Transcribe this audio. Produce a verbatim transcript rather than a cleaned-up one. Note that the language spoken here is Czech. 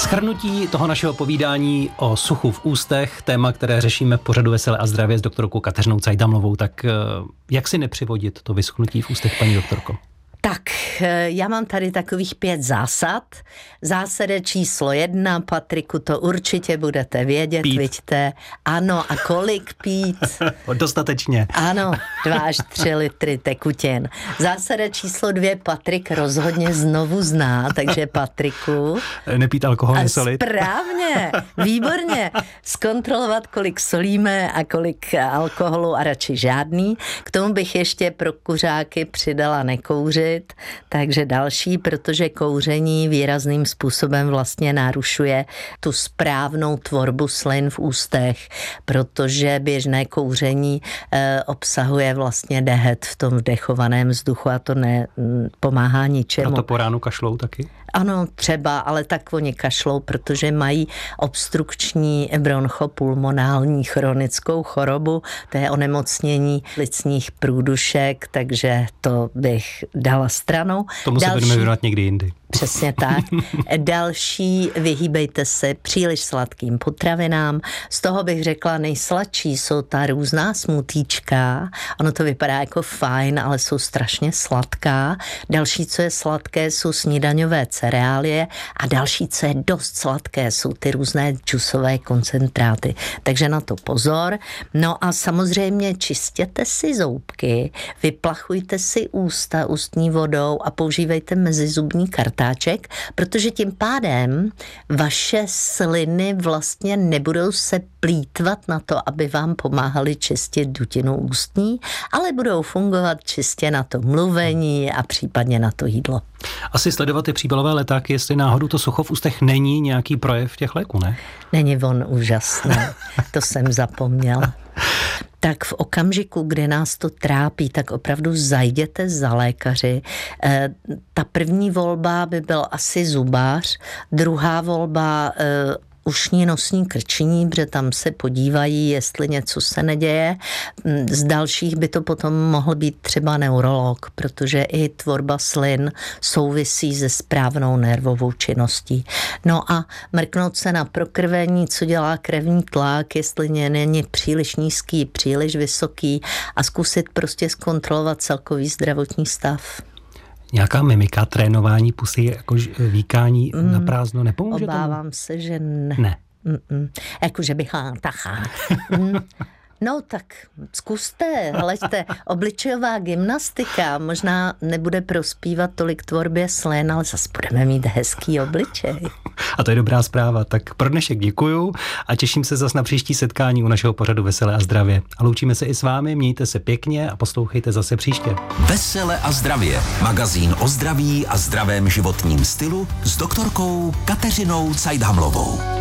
Shrnutí toho našeho povídání o suchu v ústech, téma, které řešíme v pořadu Veselé a zdravě s doktorkou Kateřinou Cajdamlovou, tak jak si nepřivodit to vyschnutí v ústech, paní doktorko? Tak, já mám tady takových pět zásad. Zásada číslo jedna, Patriku, to určitě budete vědět, pít. Vidíte. Ano, a kolik pít? Dostatečně. Ano, dva až tři litry tekutin. Zásada číslo dvě, Patrik rozhodně znovu zná, takže Patriku. Nepít alkohol, nesolit. Správně, výborně. Zkontrolovat, kolik solíme a kolik alkoholu a radši žádný. K tomu bych ještě pro kuřáky přidala nekouřit. Takže další, protože kouření výrazným způsobem vlastně narušuje tu správnou tvorbu slin v ústech, protože běžné kouření e, obsahuje vlastně dehet v tom vdechovaném vzduchu a to nepomáhá ničemu. Proto po ránu kašlou taky? Ano, třeba, ale tak oni kašlou, protože mají obstrukční bronchopulmonální chronickou chorobu, to je onemocnění plicních průdušek, takže to bych dala stranou. Tomu se budeme věnovat někdy jindy. Přesně tak. Další, vyhýbejte se příliš sladkým potravinám. Z toho bych řekla, nejsladší jsou ta různá smutíčka. Ono to vypadá jako fajn, ale jsou strašně sladká. Další, co je sladké, jsou snídaňové cereálie a další, co je dost sladké, jsou ty různé džusové koncentráty. Takže na to pozor. No a samozřejmě čistěte si zoubky, vyplachujte si ústa ústní vodou a používejte mezizubní kartáček, protože tím pádem vaše sliny vlastně nebudou se plýtvat na to, aby vám pomáhali čistit dutinu ústní, ale budou fungovat čistě na to mluvení a případně na to jídlo. Asi sledovat ty příbalové letáky, jestli náhodou to sucho v ústech není nějaký projev těch léků, ne? Není on úžasný, to jsem zapomněla. Tak v okamžiku, kdy nás to trápí, tak opravdu zajděte za lékaři. E, ta první volba by byl asi zubář, druhá volba e, ušní nosní krčení, protože tam se podívají, jestli něco se neděje. Z dalších by to potom mohl být třeba neurolog, protože i tvorba slin souvisí se správnou nervovou činností. No a mrknout se na prokrvení, co dělá krevní tlak, jestli není příliš nízký, příliš vysoký a zkusit prostě zkontrolovat celkový zdravotní stav. Nějaká mimika, trénování pusy, jako víkání mm, na prázdno nepomůže? Obávám tomu? se, že ne. Ne. Jakože bych tacha. No tak zkuste, hleďte, obličejová gymnastika možná nebude prospívat tolik tvorbě slin, ale zase budeme mít hezký obličej. A to je dobrá zpráva. Tak pro dnešek děkuju a těším se zase na příští setkání u našeho pořadu Veselé a zdravě. A loučíme se i s vámi, mějte se pěkně a poslouchejte zase příště. Veselé a zdravě, magazín o zdraví a zdravém životním stylu s doktorkou Kateřinou Cajdamlovou.